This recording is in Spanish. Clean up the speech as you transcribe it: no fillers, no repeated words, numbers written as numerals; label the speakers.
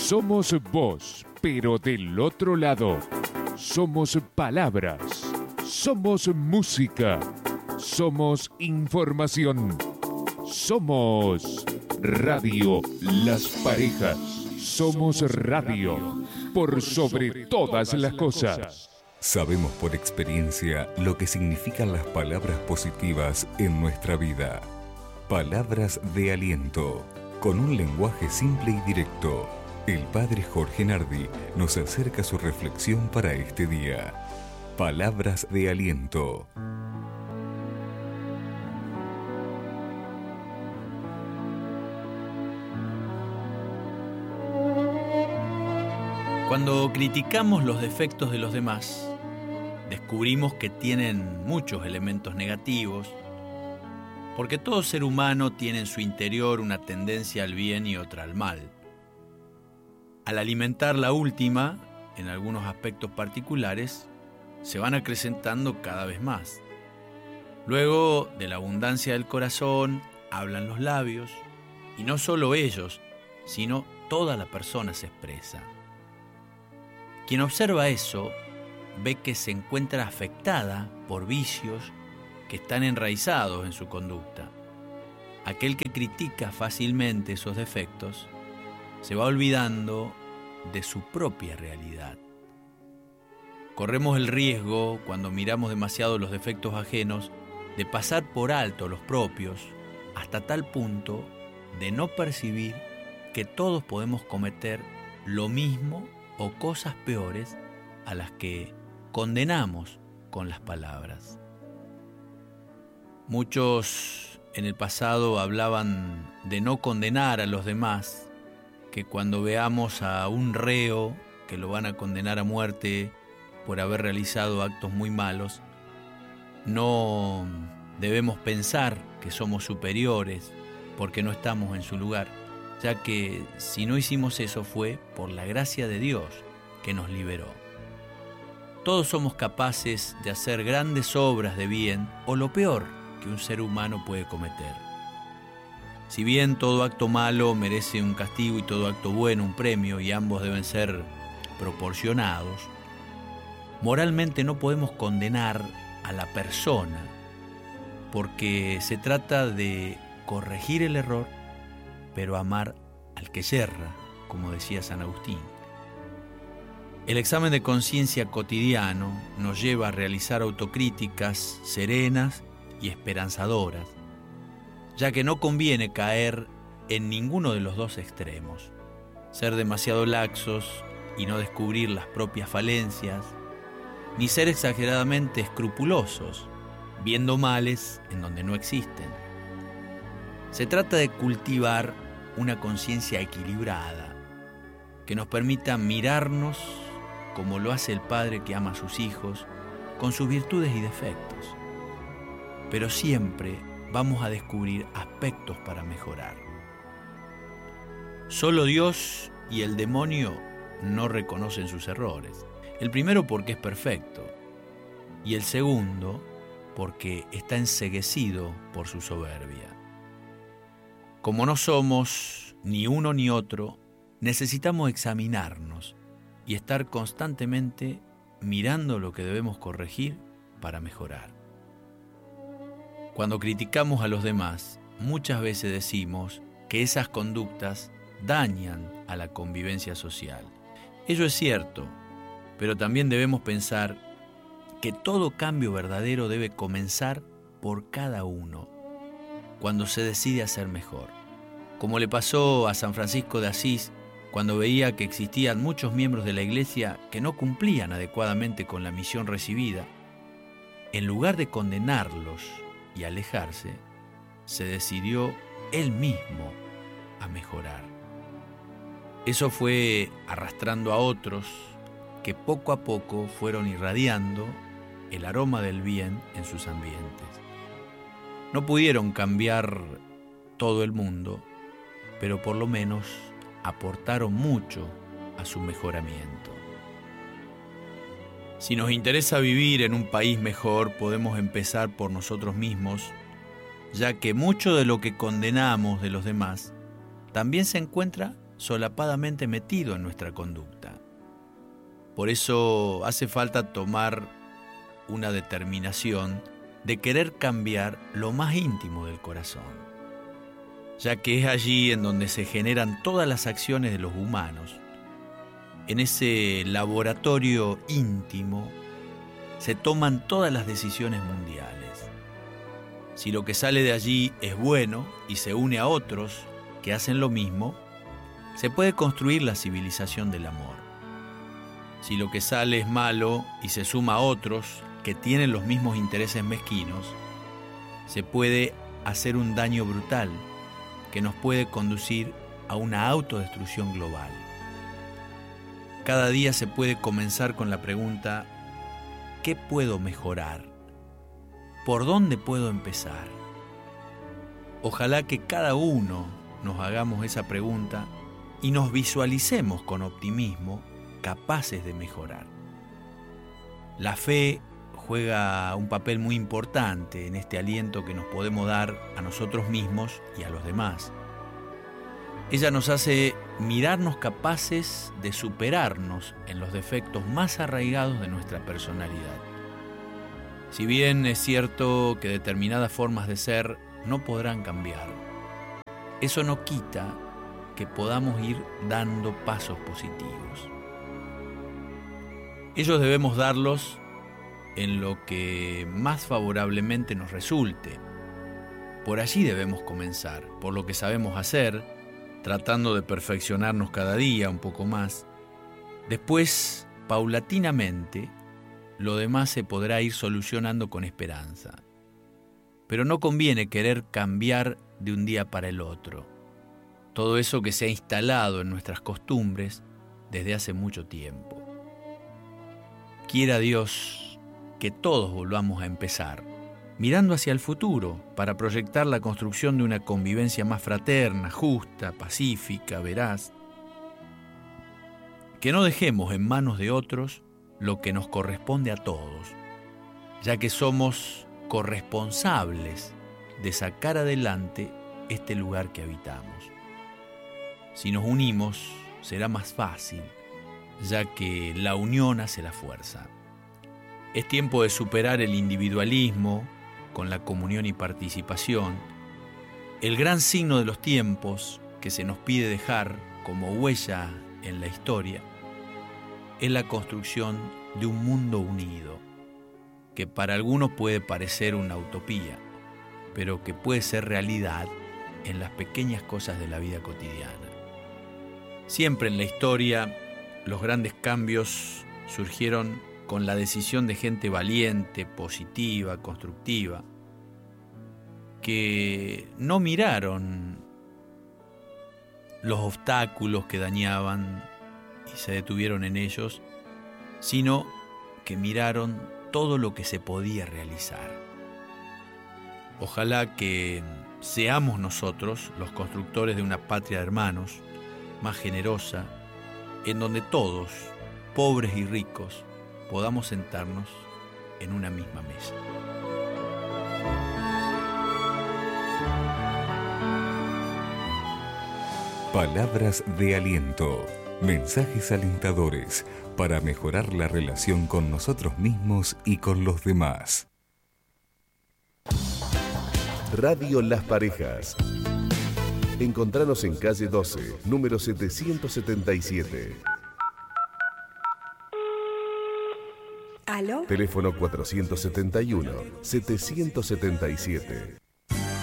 Speaker 1: Somos voz, pero del otro lado. Somos palabras. Somos música. Somos información. Somos Radio Las Parejas. Somos radio por sobre todas las cosas.
Speaker 2: Sabemos por experiencia lo que significan las palabras positivas en nuestra vida. Palabras de aliento, con un lenguaje simple y directo. El padre Jorge Nardi nos acerca su reflexión para este día. Palabras de aliento.
Speaker 3: Cuando criticamos los defectos de los demás, descubrimos que tienen muchos elementos negativos, porque todo ser humano tiene en su interior una tendencia al bien y otra al mal. Al alimentar la última, en algunos aspectos particulares, se van acrecentando cada vez más. Luego, de la abundancia del corazón, hablan los labios, y no solo ellos, sino toda la persona se expresa. Quien observa eso, ve que se encuentra afectada por vicios que están enraizados en su conducta. Aquel que critica fácilmente esos defectos se va olvidando de su propia realidad. Corremos el riesgo, cuando miramos demasiado los defectos ajenos, de pasar por alto los propios, hasta tal punto de no percibir que todos podemos cometer lo mismo o cosas peores a las que condenamos con las palabras. Muchos en el pasado hablaban de no condenar a los demás, que cuando veamos a un reo que lo van a condenar a muerte por haber realizado actos muy malos, no debemos pensar que somos superiores porque no estamos en su lugar, ya que si no hicimos eso fue por la gracia de Dios que nos liberó. Todos somos capaces de hacer grandes obras de bien o lo peor que un ser humano puede cometer. Si bien todo acto malo merece un castigo y todo acto bueno un premio, y ambos deben ser proporcionados, moralmente no podemos condenar a la persona, porque se trata de corregir el error, pero amar al que yerra, como decía San Agustín. El examen de conciencia cotidiano nos lleva a realizar autocríticas serenas y esperanzadoras, ya que no conviene caer en ninguno de los dos extremos, ser demasiado laxos y no descubrir las propias falencias, ni ser exageradamente escrupulosos, viendo males en donde no existen. Se trata de cultivar una conciencia equilibrada que nos permita mirarnos como lo hace el padre que ama a sus hijos, con sus virtudes y defectos. Pero siempre vamos a descubrir aspectos para mejorar. Solo Dios y el demonio no reconocen sus errores. El primero porque es perfecto, y el segundo porque está enceguecido por su soberbia. Como no somos ni uno ni otro, necesitamos examinarnos y estar constantemente mirando lo que debemos corregir para mejorar. Cuando criticamos a los demás, muchas veces decimos que esas conductas dañan a la convivencia social. Ello es cierto, pero también debemos pensar que todo cambio verdadero debe comenzar por cada uno, cuando se decide a ser mejor. Como le pasó a San Francisco de Asís, cuando veía que existían muchos miembros de la iglesia que no cumplían adecuadamente con la misión recibida, en lugar de condenarlos y alejarse, se decidió él mismo a mejorar. Eso fue arrastrando a otros que poco a poco fueron irradiando el aroma del bien en sus ambientes. No pudieron cambiar todo el mundo, pero por lo menos aportaron mucho a su mejoramiento. Si nos interesa vivir en un país mejor, podemos empezar por nosotros mismos, ya que mucho de lo que condenamos de los demás también se encuentra solapadamente metido en nuestra conducta. Por eso hace falta tomar una determinación de querer cambiar lo más íntimo del corazón, ya que es allí en donde se generan todas las acciones de los humanos. En ese laboratorio íntimo se toman todas las decisiones mundiales. Si lo que sale de allí es bueno y se une a otros que hacen lo mismo, se puede construir la civilización del amor. Si lo que sale es malo y se suma a otros que tienen los mismos intereses mezquinos, se puede hacer un daño brutal que nos puede conducir a una autodestrucción global. Cada día se puede comenzar con la pregunta: ¿qué puedo mejorar? ¿Por dónde puedo empezar? Ojalá que cada uno nos hagamos esa pregunta y nos visualicemos con optimismo, capaces de mejorar. La fe juega un papel muy importante en este aliento que nos podemos dar a nosotros mismos y a los demás. Ella nos hace mirarnos capaces de superarnos en los defectos más arraigados de nuestra personalidad. Si bien es cierto que determinadas formas de ser no podrán cambiar, eso no quita que podamos ir dando pasos positivos. Ellos debemos darlos en lo que más favorablemente nos resulte. Por allí debemos comenzar, por lo que sabemos hacer, tratando de perfeccionarnos cada día un poco más. Después, paulatinamente, lo demás se podrá ir solucionando con esperanza. Pero no conviene querer cambiar de un día para el otro todo eso que se ha instalado en nuestras costumbres desde hace mucho tiempo. Quiera Dios que todos volvamos a empezar, mirando hacia el futuro para proyectar la construcción de una convivencia más fraterna, justa, pacífica, veraz. Que no dejemos en manos de otros lo que nos corresponde a todos, ya que somos corresponsables de sacar adelante este lugar que habitamos. Si nos unimos, será más fácil, ya que la unión hace la fuerza. Es tiempo de superar el individualismo con la comunión y participación. El gran signo de los tiempos que se nos pide dejar como huella en la historia es la construcción de un mundo unido, que para algunos puede parecer una utopía, pero que puede ser realidad en las pequeñas cosas de la vida cotidiana. Siempre en la historia, los grandes cambios surgieron con la decisión de gente valiente, positiva, constructiva, que no miraron los obstáculos que dañaban y se detuvieron en ellos, sino que miraron todo lo que se podía realizar. Ojalá que seamos nosotros los constructores de una patria de hermanos más generosa, en donde todos, pobres y ricos, podamos sentarnos en una misma mesa.
Speaker 2: Palabras de aliento, mensajes alentadores para mejorar la relación con nosotros mismos y con los demás.
Speaker 4: Radio Las Parejas. Encontranos en calle 12, número 777.
Speaker 5: ¿Aló?
Speaker 4: Teléfono 471-777.